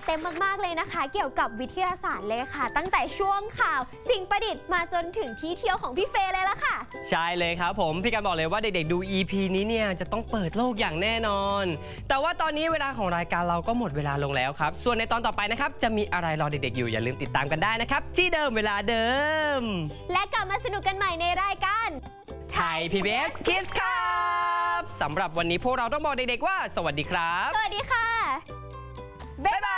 เต็มมากๆเลยนะคะเกี่ยวกับวิทยาศาสตร์เลยค่ะตั้งแต่ช่วงข่าวสิ่งประดิษฐ์มาจนถึงที่เที่ยวของพี่เฟย์เลยละค่ะใช่เลยครับผมพี่กันบอกเลยว่าเด็กๆดู EP นี้เนี่ยจะต้องเปิดโลกอย่างแน่นอนแต่ว่าตอนนี้เวลาของรายการเราก็หมดเวลาลงแล้วครับส่วนในตอนต่อไปนะครับจะมีอะไรรอเด็กๆอยู่อย่าลืมติดตามกันได้นะครับที่เดิมเวลาเดิมและกลับมาสนุกกันใหม่ในรายการไทย PBS Kids ครับสำหรับวันนี้พวกเราต้องบอกเด็กๆว่าสวัสดีครับสวัสดีค่ะบ๊ายบาย